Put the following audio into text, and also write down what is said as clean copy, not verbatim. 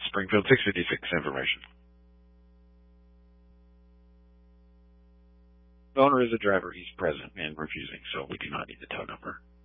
Springfield 656 information. The owner is a driver. He's present and refusing, so we do not need the tow number.